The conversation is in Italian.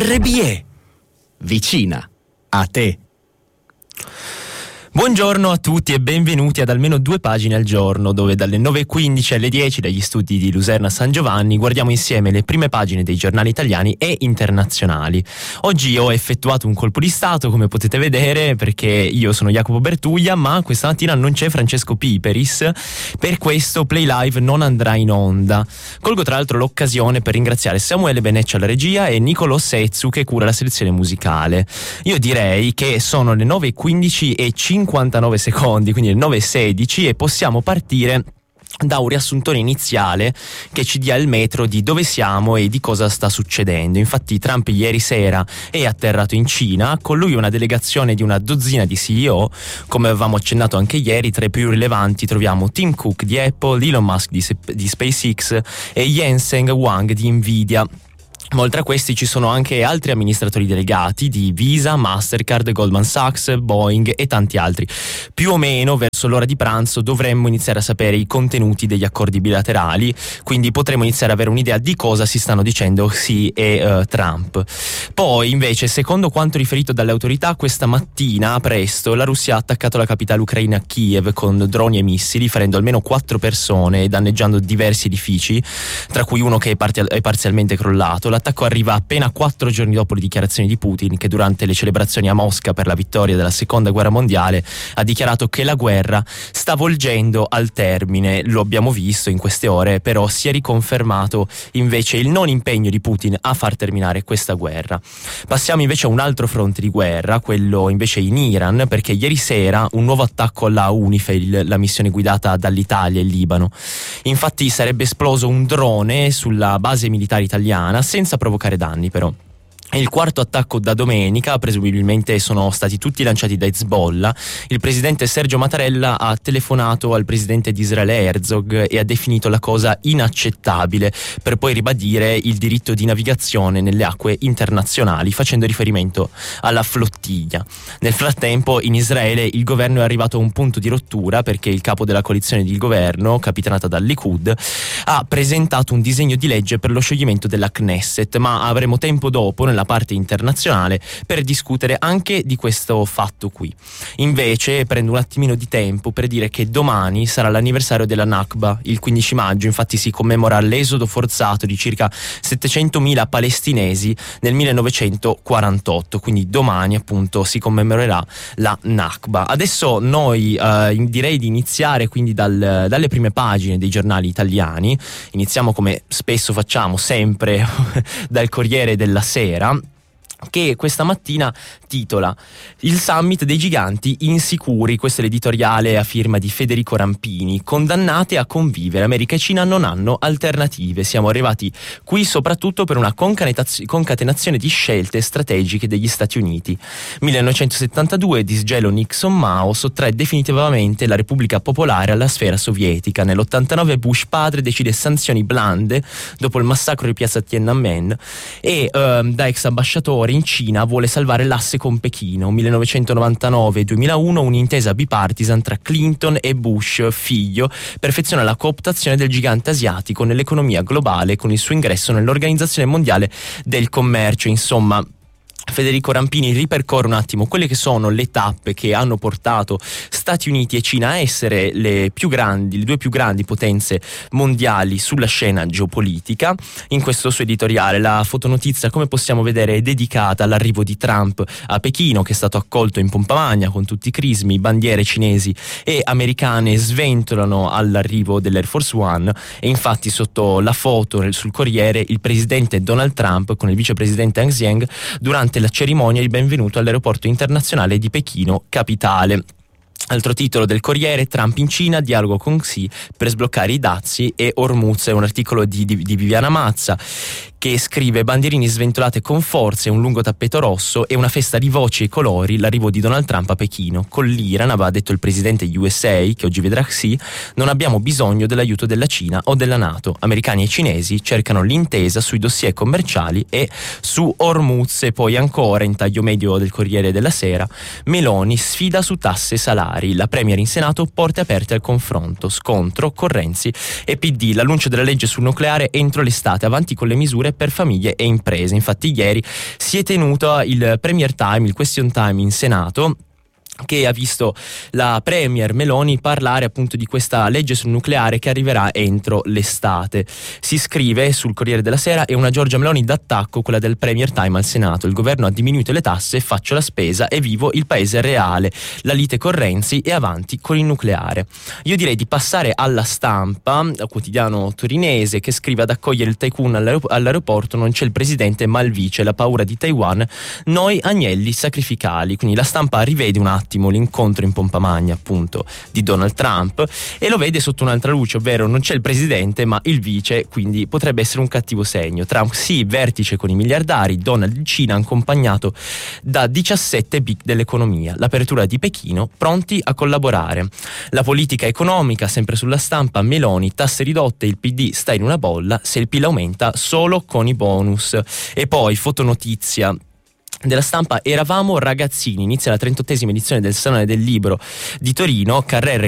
RBE, vicina a te. Buongiorno a tutti e benvenuti ad almeno 2 pagine al giorno, dove dalle 9.15 alle 10 dagli studi di Luserna San Giovanni guardiamo insieme le prime pagine dei giornali italiani e internazionali. Oggi ho effettuato un colpo di stato, come potete vedere, perché io sono Jacopo Bertuglia, ma questa mattina non c'è Francesco Piperis, per questo Play Live non andrà in onda. Colgo tra l'altro l'occasione per ringraziare Samuele Beneccia alla regia e Nicolò Sezzu che cura la selezione musicale. Io direi che sono le 9.15 e 59 secondi, quindi le 9.16, e possiamo partire da un riassuntone iniziale che ci dia il metro di dove siamo e di cosa sta succedendo. Infatti Trump ieri sera è atterrato in Cina, con lui una delegazione di una dozzina di CEO. Come avevamo accennato anche ieri, tra i più rilevanti troviamo Tim Cook di Apple, Elon Musk di SpaceX e Jensen Huang di Nvidia. Ma oltre a questi ci sono anche altri amministratori delegati di Visa, Mastercard, Goldman Sachs, Boeing e tanti altri. Più o meno verso l'ora di pranzo dovremmo iniziare a sapere i contenuti degli accordi bilaterali, quindi potremo iniziare ad avere un'idea di cosa si stanno dicendo Xi e Trump. Poi invece, secondo quanto riferito dalle autorità, questa mattina presto la Russia ha attaccato la capitale ucraina Kiev con droni e missili, ferendo almeno 4 persone e danneggiando diversi edifici, tra cui uno che è parzialmente crollato. L'attacco arriva appena 4 giorni dopo le dichiarazioni di Putin, che durante le celebrazioni a Mosca per la vittoria della seconda guerra mondiale ha dichiarato che la guerra sta volgendo al termine. Lo abbiamo visto in queste ore, però si è riconfermato invece il non impegno di Putin a far terminare questa guerra. Passiamo invece a un altro fronte di guerra, quello invece in Iran, perché ieri sera un nuovo attacco alla UNIFIL, la missione guidata dall'Italia e il Libano. Infatti sarebbe esploso un drone sulla base militare italiana senza provocare danni, però. È il quarto attacco da domenica, presumibilmente sono stati tutti lanciati da Hezbollah. Il presidente Sergio Mattarella ha telefonato al presidente di Israele Herzog e ha definito la cosa inaccettabile, per poi ribadire il diritto di navigazione nelle acque internazionali, facendo riferimento alla flottiglia. Nel frattempo in Israele il governo è arrivato a un punto di rottura, perché il capo della coalizione di governo, capitanata dal Likud, ha presentato un disegno di legge per lo scioglimento della Knesset, ma avremo tempo dopo, nella parte internazionale, per discutere anche di questo fatto qui. Invece prendo un attimino di tempo per dire che domani sarà l'anniversario della Nakba, il 15 maggio, infatti si commemora l'esodo forzato di circa 700.000 palestinesi nel 1948, quindi domani appunto si commemorerà la Nakba. Adesso noi direi di iniziare quindi dalle prime pagine dei giornali italiani. Iniziamo come spesso facciamo sempre dal Corriere della Sera, che questa mattina titola "Il summit dei giganti insicuri", questo è l'editoriale a firma di Federico Rampini. "Condannate a convivere, America e Cina non hanno alternative. Siamo arrivati qui soprattutto per una concatenazione di scelte strategiche degli Stati Uniti. 1972, disgelo Nixon-Mao sottrae definitivamente la Repubblica Popolare alla sfera sovietica. Nell'89 Bush padre decide sanzioni blande dopo il massacro di piazza Tiananmen e da ex ambasciatore in Cina vuole salvare l'asse con Pechino. 1999-2001 un'intesa bipartisan tra Clinton e Bush figlio perfeziona la cooptazione del gigante asiatico nell'economia globale con il suo ingresso nell'Organizzazione Mondiale del Commercio". Insomma, Federico Rampini ripercorre un attimo quelle che sono le tappe che hanno portato Stati Uniti e Cina a essere le due più grandi potenze mondiali sulla scena geopolitica. In questo suo editoriale la fotonotizia, come possiamo vedere, è dedicata all'arrivo di Trump a Pechino, che è stato accolto in pompa magna con tutti i crismi. Bandiere cinesi e americane sventolano all'arrivo dell'Air Force One e infatti sotto la foto sul Corriere il presidente Donald Trump con il vicepresidente Hang Seng durante la cerimonia di benvenuto all'aeroporto internazionale di Pechino capitale. Altro titolo del Corriere: Trump in Cina, dialogo con Xi per sbloccare i dazi e Hormuz. È un articolo di Viviana Mazza che scrive: bandierine sventolate con forza, un lungo tappeto rosso e una festa di voci e colori, l'arrivo di Donald Trump a Pechino. Con l'Iran, aveva detto il presidente USA, che oggi vedrà Xi, non abbiamo bisogno dell'aiuto della Cina o della NATO. Americani e cinesi cercano l'intesa sui dossier commerciali e su Hormuz. E poi ancora, in taglio medio del Corriere della Sera, Meloni sfida su tasse e salari, la Premier in Senato, porte aperte al confronto, scontro con Renzi e PD, l'annuncio della legge sul nucleare entro l'estate, avanti con le misure per famiglie e imprese. Infatti ieri si è tenuto il Premier Time, il Question Time in Senato, che ha visto la Premier Meloni parlare appunto di questa legge sul nucleare che arriverà entro l'estate. Si scrive sul Corriere della Sera: è una Giorgia Meloni d'attacco, quella del Premier Time al Senato. Il governo ha diminuito le tasse, faccio la spesa e vivo il paese reale. La lite con Renzi e avanti con il nucleare. Io direi di passare alla Stampa, quotidiano torinese, che scrive: ad accogliere il tycoon all'aeroporto non c'è il presidente ma il vice, la paura di Taiwan, noi agnelli sacrificali. Quindi la Stampa rivede un attimo l'incontro in pompa magna appunto di Donald Trump e lo vede sotto un'altra luce, ovvero non c'è il presidente ma il vice, quindi potrebbe essere un cattivo segno. Trump sì, vertice con i miliardari, Donald in Cina accompagnato da 17 big dell'economia, l'apertura di Pechino, pronti a collaborare. La politica economica, sempre sulla Stampa, Meloni, tasse ridotte, il PD sta in una bolla, se il PIL aumenta solo con i bonus. E poi fotonotizia della Stampa: eravamo ragazzini, inizia la 38esima edizione del Salone del Libro di Torino, Carrera